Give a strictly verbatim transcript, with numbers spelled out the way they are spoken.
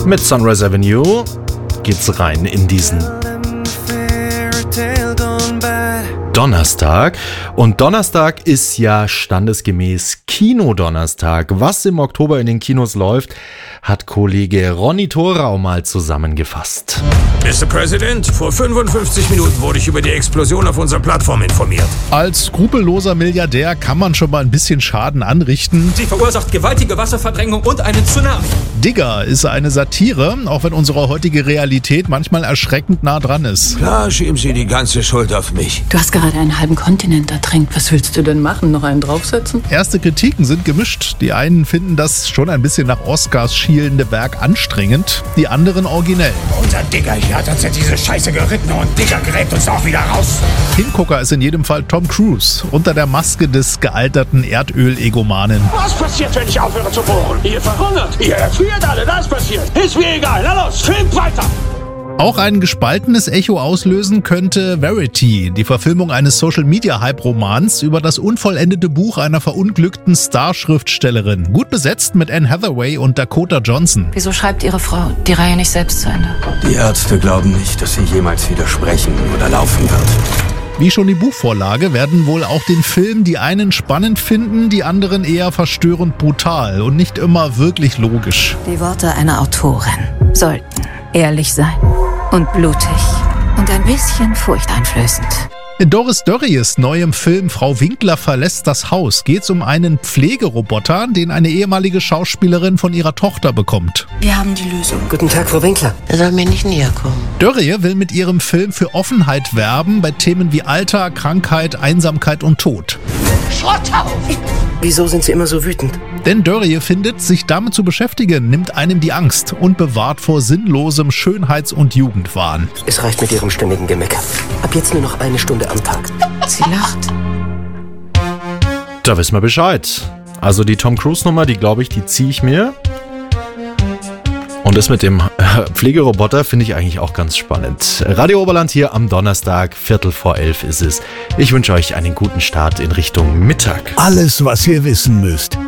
Mit Sunrise Avenue geht's rein in diesen Donnerstag. Und Donnerstag ist ja standesgemäß Kinodonnerstag. Was im Oktober in den Kinos läuft, hat Kollege Ronny Thorau mal zusammengefasst. Mister President, vor fünfundfünfzig Minuten wurde ich über die Explosion auf unserer Plattform informiert. Als skrupelloser Milliardär kann man schon mal ein bisschen Schaden anrichten. Sie verursacht gewaltige Wasserverdrängung und einen Tsunami. Digger ist eine Satire, auch wenn unsere heutige Realität manchmal erschreckend nah dran ist. Klar schieben Sie die ganze Schuld auf mich. Du hast gerade einen halben Kontinent ertränkt. Was willst du denn machen? Noch einen draufsetzen? Erste Kritiken sind gemischt. Die einen finden das schon ein bisschen nach Oscars schielende Werk anstrengend, die anderen originell. Unser Digger hier hat uns in diese Scheiße geritten und Digger gräbt uns auch wieder raus. Hingucker ist in jedem Fall Tom Cruise unter der Maske des gealterten Erdöl-Egomanen. Was passiert, wenn ich aufhöre zu bohren? Ihr verhungert, ihr erfriert alle, das passiert. Ist mir egal, na los, filmt weiter! Auch ein gespaltenes Echo auslösen könnte Verity, die Verfilmung eines Social-Media-Hype-Romans über das unvollendete Buch einer verunglückten Star-Schriftstellerin. Gut besetzt mit Anne Hathaway und Dakota Johnson. Wieso schreibt Ihre Frau die Reihe nicht selbst zu Ende? Die Ärzte glauben nicht, dass sie jemals wieder sprechen oder laufen wird. Wie schon die Buchvorlage werden wohl auch den Film die einen spannend finden, die anderen eher verstörend brutal und nicht immer wirklich logisch. Die Worte einer Autorin sollten ehrlich sein und blutig und ein bisschen furchteinflößend. In Doris Dörries neuem Film Frau Winkler verlässt das Haus geht es um einen Pflegeroboter, den eine ehemalige Schauspielerin von ihrer Tochter bekommt. Wir haben die Lösung. Guten Tag, Frau Winkler. Er soll mir nicht näher kommen. Dörrie will mit ihrem Film für Offenheit werben bei Themen wie Alter, Krankheit, Einsamkeit und Tod. Schrottau! Wieso sind Sie immer so wütend? Denn Dörrie findet, sich damit zu beschäftigen, nimmt einem die Angst und bewahrt vor sinnlosem Schönheits- und Jugendwahn. Es reicht mit Ihrem ständigen Gemecker. Ab jetzt nur noch eine Stunde am Tag. Sie lacht. Da wissen wir Bescheid. Also die Tom Cruise-Nummer, die glaube ich, die ziehe ich mir. Und das mit dem Pflegeroboter finde ich eigentlich auch ganz spannend. Radio Oberland hier am Donnerstag, Viertel vor elf ist es. Ich wünsche euch einen guten Start in Richtung Mittag. Alles, was ihr wissen müsst.